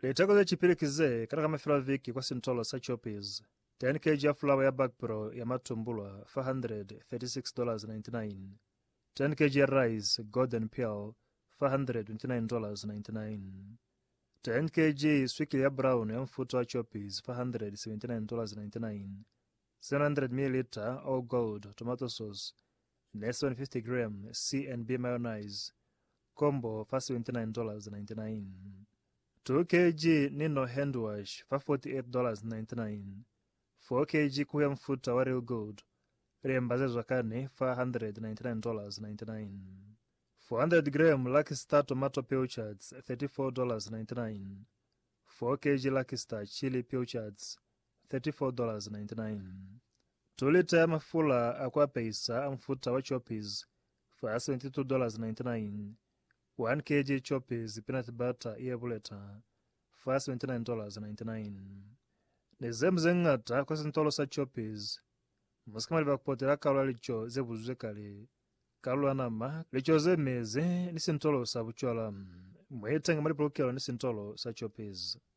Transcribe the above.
Litako chipirikize katika mafila viki kwa sintolo sa Choppies. 10 kg ya flour ya Bagpro ya matumbulwa $436.99. 10 kg ya rice Golden Pearl $429.99. 10 kg swikili ya brown ya mfuto wa Choppies $479.99. 700 ml all gold tomato sauce less than 50 gram C&B mayonnaise combo $79.99. 2 kg Nino hand wash $48.99. 4 kg kuya mfuta wa real gold riembazezwa kane $499.99. 400 gram Lucky Star tomato pilchards $34.99. 4 kg Lucky Star chili pilchards $34.99. 2 lita ya mafula akwa peisa mfuta wa Choppies $72.99. 1 kg Choppies peanut butter iebuleta $79.99. Nezemze ngata kwa sintolo sa Choppies musikamali bakupotera kalwa licho zebuzwe kale kalwa nama licho zemeze ni sintolo sa buchola mwetanga mali polokelo ni sintolo sa Choppies.